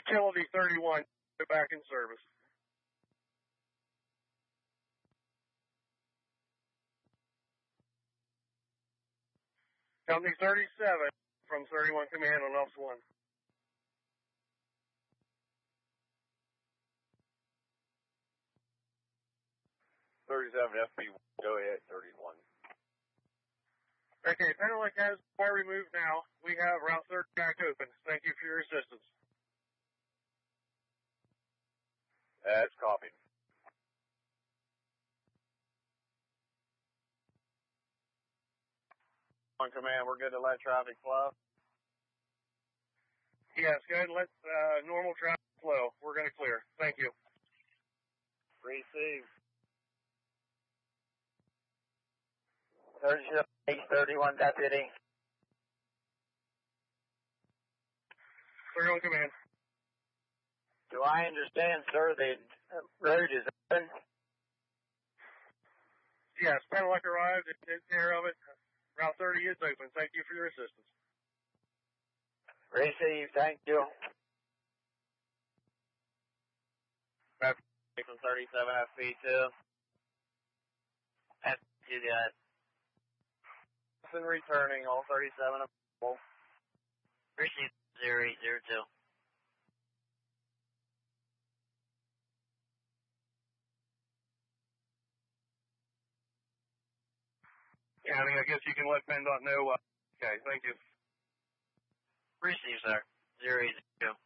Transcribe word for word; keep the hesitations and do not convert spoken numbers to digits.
Utility thirty-one, go back in service. Company thirty-seven from thirty-one Command on Ops one. thirty-seven F B, go ahead, thirty-one. Okay, Penelec has fire removed now. We have Route thirty back open. Thank you for your assistance. That's copied. On Command, we're good to let traffic flow? Yes, go ahead and let uh, normal traffic flow. We're going to clear. Thank you. Receive. thirty-seven thirty-one Deputy. thirty-one Command. Do I understand, sir, the road is open? Yes, Penelec arrived and took care of it. Route thirty is open. Thank you for your assistance. Receive, thank you. Traffic from thirty-seven F B two. F two, guys. And returning, all thirty-seven available. Receive zero eight zero two. County, I guess you can let PennDOT know. Uh, okay, thank you. Receive, sir. zero eight zero two.